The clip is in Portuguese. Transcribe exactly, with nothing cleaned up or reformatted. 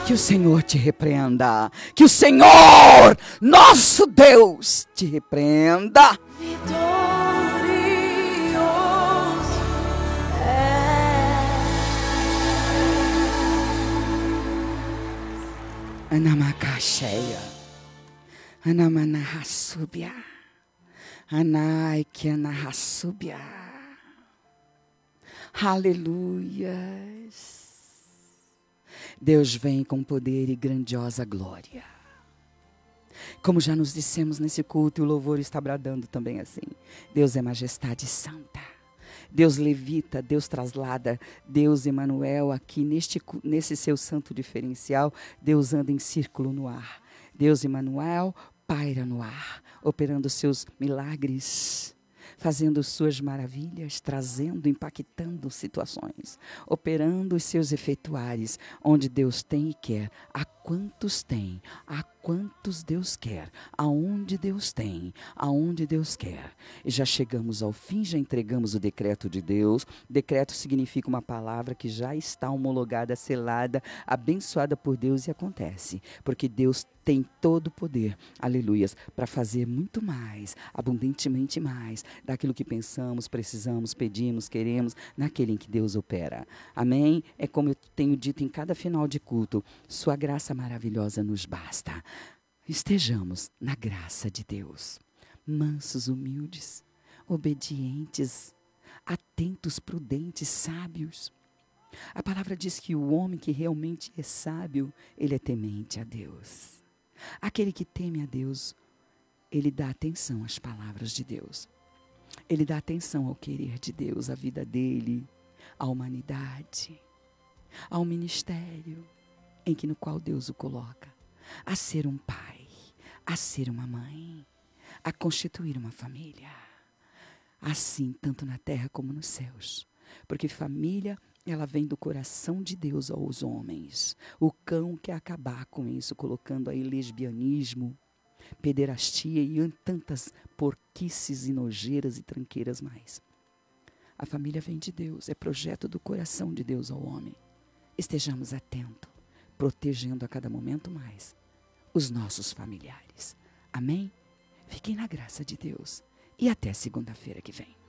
Que o Senhor te repreenda. Que o Senhor, nosso Deus, te repreenda. Vitorioso é. Anamacaxeia. Anamanahasúbia. Anaikianahasúbia. Aleluias. Deus vem com poder e grandiosa glória. Como já nos dissemos nesse culto, e o louvor está bradando também assim. Deus é majestade santa. Deus levita, Deus traslada, Deus Emanuel aqui neste, nesse seu santo diferencial. Deus anda em círculo no ar. Deus Emanuel paira no ar, operando seus milagres, fazendo suas maravilhas, trazendo, impactando situações, operando os seus efetuares, onde Deus tem e quer, a quantos tem, a quantos Deus quer, aonde Deus tem, aonde Deus quer. E já chegamos ao fim, já entregamos o decreto de Deus. Decreto significa uma palavra que já está homologada, selada, abençoada por Deus, e acontece, porque Deus tem todo o poder, aleluias, para fazer muito mais, abundantemente mais, daquilo que pensamos, precisamos, pedimos, queremos, naquele em que Deus opera. Amém? É como eu tenho dito em cada final de culto, sua graça maravilhosa nos basta. Estejamos na graça de Deus, mansos, humildes, obedientes, atentos, prudentes, sábios. A palavra diz que o homem que realmente é sábio, ele é temente a Deus. Aquele que teme a Deus, ele dá atenção às palavras de Deus. Ele dá atenção ao querer de Deus, à vida dele, à humanidade, ao ministério em que no qual Deus o coloca, a ser um pai, a ser uma mãe, a constituir uma família. Assim, tanto na terra como nos céus. Porque família, ela vem do coração de Deus aos homens. O cão quer acabar com isso, colocando aí lesbianismo, pederastia e tantas porquices e nojeiras e tranqueiras mais. A família vem de Deus, é projeto do coração de Deus ao homem. Estejamos atentos, protegendo a cada momento mais os nossos familiares. Amém? Fiquem na graça de Deus e até segunda-feira que vem.